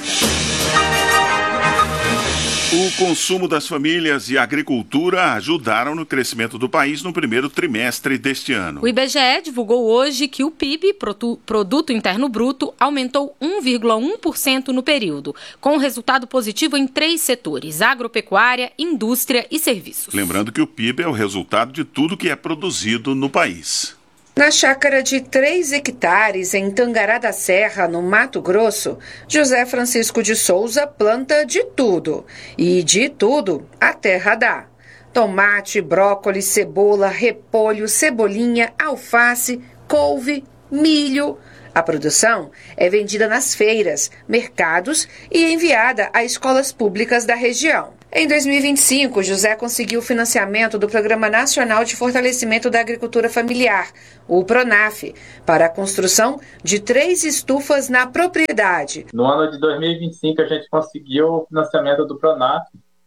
Speaker 13: O consumo das famílias e a agricultura ajudaram no crescimento do país no primeiro trimestre deste ano.
Speaker 17: O I B G E divulgou hoje que o P I B, Produto Interno Bruto, aumentou um vírgula um por cento no período, com resultado positivo em três setores: agropecuária, indústria e serviços.
Speaker 13: Lembrando que o P I B é o resultado de tudo que é produzido no país.
Speaker 18: Na chácara de três hectares em Tangará da Serra, no Mato Grosso, José Francisco de Souza planta de tudo. E de tudo a terra dá. Tomate, brócolis, cebola, repolho, cebolinha, alface, couve, milho. A produção é vendida nas feiras, mercados e enviada a escolas públicas da região. Em dois mil e vinte e cinco, José conseguiu o financiamento do Programa Nacional de Fortalecimento da Agricultura Familiar, o PRONAF, para a construção de três estufas na propriedade.
Speaker 21: No ano de dois mil e vinte e cinco, a gente conseguiu o financiamento do PRONAF.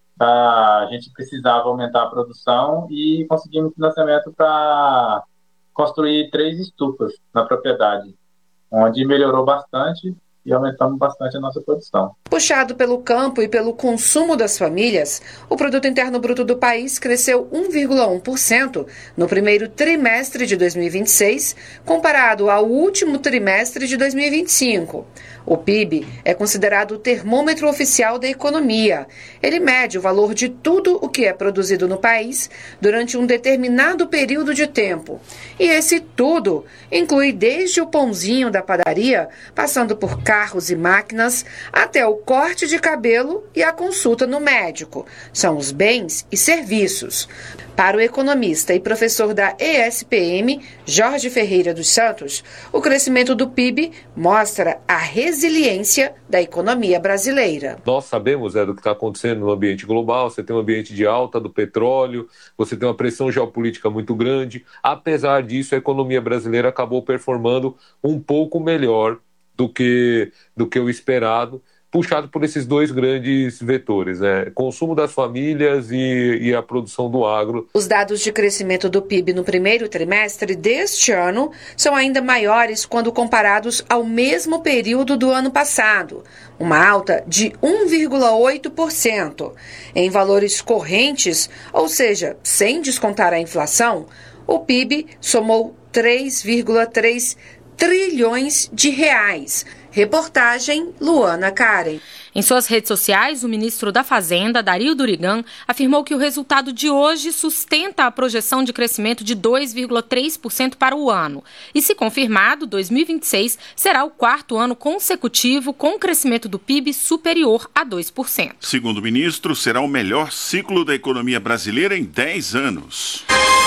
Speaker 21: A gente precisava aumentar a produção e conseguimos financiamento para construir três estufas na propriedade, onde melhorou bastante e aumentamos bastante a nossa produção.
Speaker 18: Puxado pelo campo e pelo consumo das famílias, o Produto Interno Bruto do país cresceu um vírgula um por cento no primeiro trimestre de dois mil e vinte e seis, comparado ao último trimestre de dois mil e vinte e cinco. O P I B é considerado o termômetro oficial da economia. Ele mede o valor de tudo o que é produzido no país durante um determinado período de tempo. E esse tudo inclui desde o pãozinho da padaria, passando por carros e máquinas, até o corte de cabelo e a consulta no médico. São os bens e serviços. Para o economista e professor da E S P M, Jorge Ferreira dos Santos, o crescimento do P I B mostra a resiliência da economia brasileira.
Speaker 22: Nós sabemos é, do que está acontecendo no ambiente global. Você tem um ambiente de alta do petróleo, você tem uma pressão geopolítica muito grande. Apesar disso, a economia brasileira acabou performando um pouco melhor do que, do que o esperado, puxado por esses dois grandes vetores, né? Consumo das famílias e, e a produção do agro.
Speaker 18: Os dados de crescimento do P I B no primeiro trimestre deste ano são ainda maiores quando comparados ao mesmo período do ano passado, uma alta de um vírgula oito por cento. Em valores correntes, ou seja, sem descontar a inflação, o P I B somou três vírgula três trilhões de reais. Reportagem Luana Karen.
Speaker 17: Em suas redes sociais, o ministro da Fazenda, Dario Durigan, afirmou que o resultado de hoje sustenta a projeção de crescimento de dois vírgula três por cento para o ano. E, se confirmado, dois mil e vinte e seis será o quarto ano consecutivo com crescimento do P I B superior a dois por cento.
Speaker 23: Segundo o ministro, será o melhor ciclo da economia brasileira em dez anos.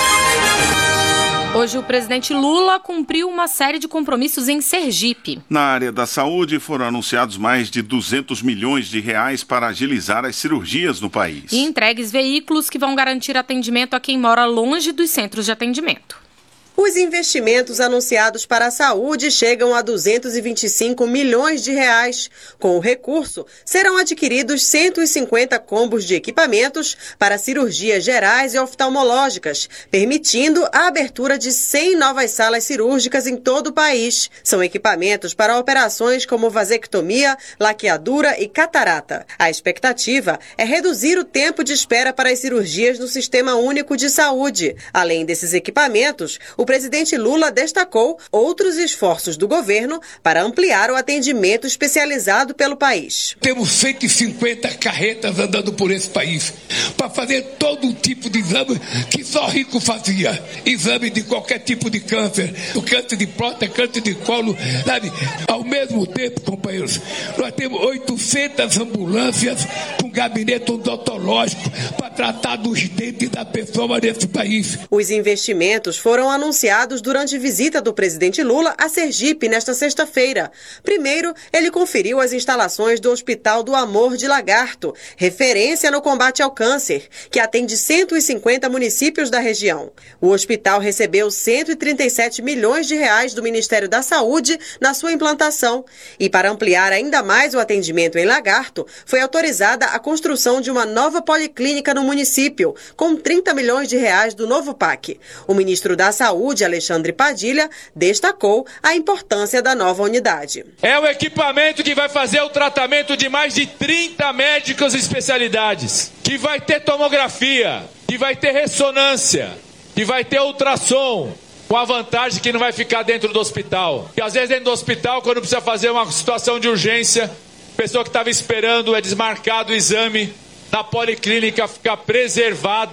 Speaker 17: Hoje, o presidente Lula cumpriu uma série de compromissos em Sergipe.
Speaker 23: Na área da saúde, foram anunciados mais de duzentos milhões de reais para agilizar as cirurgias no país.
Speaker 17: E entregues veículos que vão garantir atendimento a quem mora longe dos centros de atendimento.
Speaker 19: Os investimentos anunciados para a saúde chegam a duzentos e vinte e cinco milhões de reais. Com o recurso, serão adquiridos cento e cinquenta combos de equipamentos para cirurgias gerais e oftalmológicas, permitindo a abertura de cem novas salas cirúrgicas em todo o país. São equipamentos para operações como vasectomia, laqueadura e catarata. A expectativa é reduzir o tempo de espera para as cirurgias no Sistema Único de Saúde. Além desses equipamentos, o presidente Lula destacou outros esforços do governo para ampliar o atendimento especializado pelo país.
Speaker 20: Temos cento e cinquenta carretas andando por esse país para fazer todo tipo de exame que só rico fazia. Exame de qualquer tipo de câncer, o câncer de próstata, câncer de colo, sabe? Ao mesmo tempo, companheiros, nós temos oitocentas ambulâncias com gabinete odontológico para tratar dos dentes da pessoa nesse país.
Speaker 19: Os investimentos foram anunciados anunciados durante visita do presidente Lula a Sergipe nesta sexta-feira. Primeiro, ele conferiu as instalações do Hospital do Amor de Lagarto, referência no combate ao câncer, que atende cento e cinquenta municípios da região. O hospital recebeu cento e trinta e sete milhões de reais do Ministério da Saúde na sua implantação. E para ampliar ainda mais o atendimento em Lagarto, foi autorizada a construção de uma nova policlínica no município, com trinta milhões de reais do novo P A C. O ministro da Saúde, Alexandre Padilha, destacou a importância da nova unidade.
Speaker 24: É um equipamento que vai fazer o tratamento de mais de trinta médicos e especialidades, que vai ter tomografia, que vai ter ressonância, que vai ter ultrassom, com a vantagem que não vai ficar dentro do hospital. Porque às vezes dentro do hospital, quando precisa fazer uma situação de urgência, a pessoa que estava esperando é desmarcado o exame, na policlínica fica preservado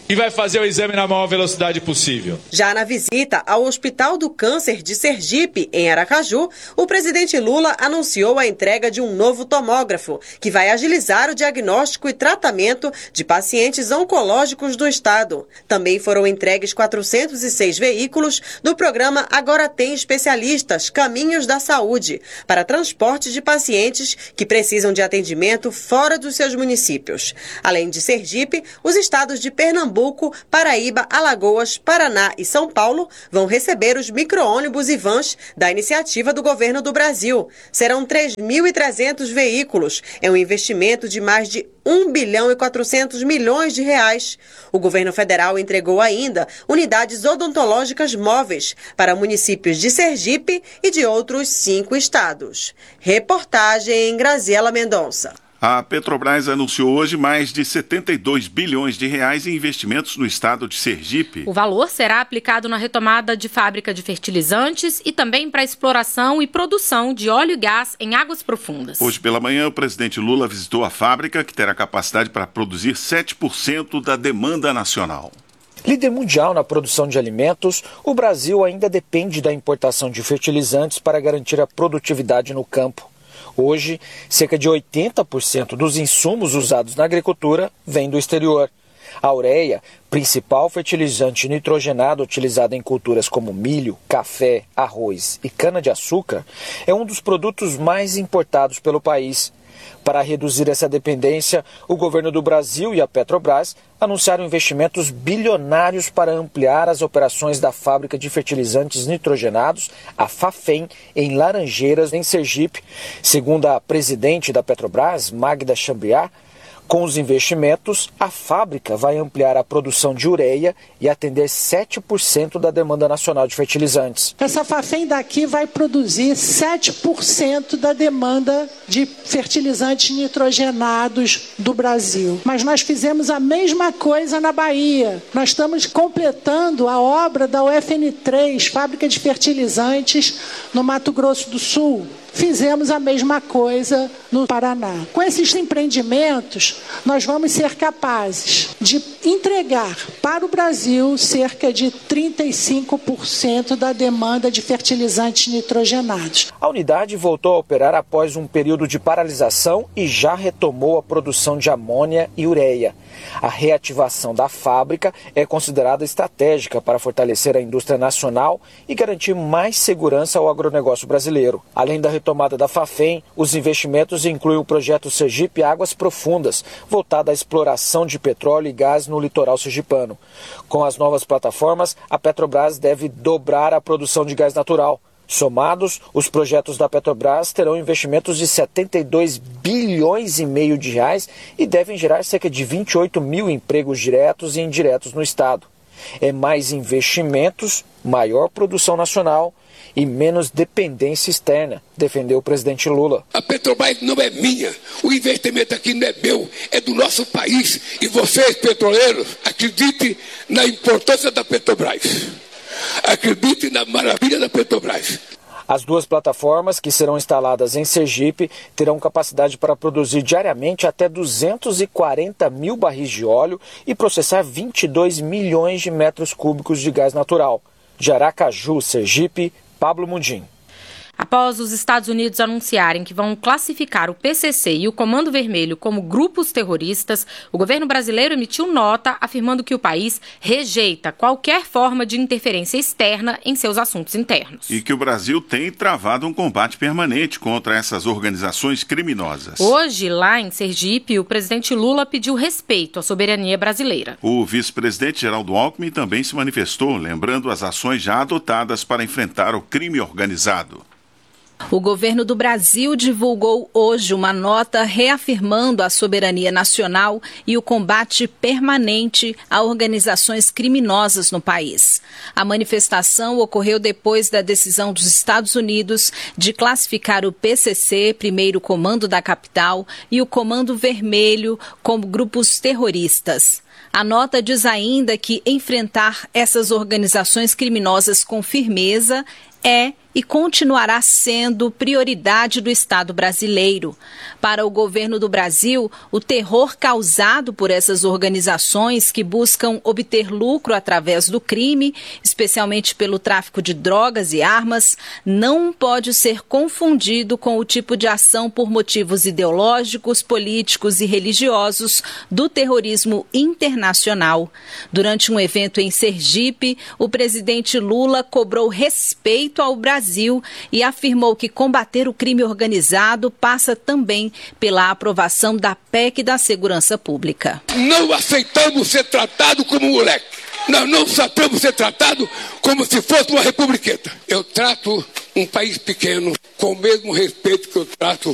Speaker 24: e vai fazer o exame na maior velocidade possível.
Speaker 19: Já na visita ao Hospital do Câncer de Sergipe, em Aracaju, o presidente Lula anunciou a entrega de um novo tomógrafo, que vai agilizar o diagnóstico e tratamento de pacientes oncológicos do estado. Também foram entregues quatrocentos e seis veículos do programa Agora Tem Especialistas, Caminhos da Saúde, para transporte de pacientes que precisam de atendimento fora dos seus municípios. Além de Sergipe, os estados de Pernambuco, Pernambuco, Paraíba, Alagoas, Paraná e São Paulo vão receber os micro-ônibus e vans da iniciativa do governo do Brasil. Serão três mil e trezentos veículos. É um investimento de mais de um bilhão e quatrocentos milhões de reais. O governo federal entregou ainda unidades odontológicas móveis para municípios de Sergipe e de outros cinco estados. Reportagem Graziela Mendonça.
Speaker 23: A Petrobras anunciou hoje mais de setenta e dois bilhões de reais em investimentos no estado de Sergipe.
Speaker 17: O valor será aplicado na retomada de fábrica de fertilizantes e também para a exploração e produção de óleo e gás em águas profundas.
Speaker 23: Hoje pela manhã, o presidente Lula visitou a fábrica, que terá capacidade para produzir sete por cento da demanda nacional.
Speaker 8: Líder mundial na produção de alimentos, o Brasil ainda depende da importação de fertilizantes para garantir a produtividade no campo. Hoje, cerca de oitenta por cento dos insumos usados na agricultura vêm do exterior. A ureia, principal fertilizante nitrogenado utilizado em culturas como milho, café, arroz e cana-de-açúcar, é um dos produtos mais importados pelo país. Para reduzir essa dependência, o governo do Brasil e a Petrobras anunciaram investimentos bilionários para ampliar as operações da fábrica de fertilizantes nitrogenados, a Fafem, em Laranjeiras, em Sergipe. Segundo a presidente da Petrobras, Magda Chambriard, com os investimentos, a fábrica vai ampliar a produção de ureia e atender sete por cento da demanda nacional de fertilizantes.
Speaker 9: Essa Fafem daqui vai produzir sete por cento da demanda de fertilizantes nitrogenados do Brasil. Mas nós fizemos a mesma coisa na Bahia. Nós estamos completando a obra da U F N três, fábrica de fertilizantes, no Mato Grosso do Sul. Fizemos a mesma coisa no Paraná. Com esses empreendimentos, nós vamos ser capazes de entregar para o Brasil cerca de trinta e cinco por cento da demanda de fertilizantes nitrogenados.
Speaker 8: A unidade voltou a operar após um período de paralisação e já retomou a produção de amônia e ureia. A reativação da fábrica é considerada estratégica para fortalecer a indústria nacional e garantir mais segurança ao agronegócio brasileiro. Além da retomada da Fafem, os investimentos incluem o projeto Sergipe Águas Profundas, voltado à exploração de petróleo e gás no litoral sergipano. Com as novas plataformas, a Petrobras deve dobrar a produção de gás natural. Somados, os projetos da Petrobras terão investimentos de setenta e dois bilhões e meio de reais e devem gerar cerca de vinte e oito mil empregos diretos e indiretos no estado. É mais investimentos, maior produção nacional e menos dependência externa, defendeu o presidente Lula.
Speaker 20: A Petrobras não é minha, o investimento aqui não é meu, é do nosso país. E vocês, petroleiros, acreditem na importância da Petrobras. Acredite na maravilha da Petrobras.
Speaker 8: As duas plataformas, que serão instaladas em Sergipe, terão capacidade para produzir diariamente até duzentos e quarenta mil barris de óleo e processar vinte e dois milhões de metros cúbicos de gás natural. De Aracaju, Sergipe, Pablo Mundim.
Speaker 17: Após os Estados Unidos anunciarem que vão classificar o P C C e o Comando Vermelho como grupos terroristas, o governo brasileiro emitiu nota afirmando que o país rejeita qualquer forma de interferência externa em seus assuntos internos.
Speaker 23: E que o Brasil tem travado um combate permanente contra essas organizações criminosas.
Speaker 17: Hoje, lá em Sergipe, o presidente Lula pediu respeito à soberania brasileira.
Speaker 23: O vice-presidente Geraldo Alckmin também se manifestou, lembrando as ações já adotadas para enfrentar o crime organizado.
Speaker 11: O governo do Brasil divulgou hoje uma nota reafirmando a soberania nacional e o combate permanente a organizações criminosas no país. A manifestação ocorreu depois da decisão dos Estados Unidos de classificar o P C C, primeiro Comando da Capital, e o Comando Vermelho como grupos terroristas. A nota diz ainda que enfrentar essas organizações criminosas com firmeza é e continuará sendo prioridade do Estado brasileiro. Para o governo do Brasil, o terror causado por essas organizações que buscam obter lucro através do crime, especialmente pelo tráfico de drogas e armas, não pode ser confundido com o tipo de ação por motivos ideológicos, políticos e religiosos do terrorismo internacional. Durante um evento em Sergipe, o presidente Lula cobrou respeito ao Brasil e afirmou que combater o crime organizado passa também pela aprovação da P E C da Segurança Pública.
Speaker 20: Não aceitamos ser tratado como moleque. Nós não aceitamos ser tratado como se fosse uma republiqueta. Eu trato um país pequeno com o mesmo respeito que eu trato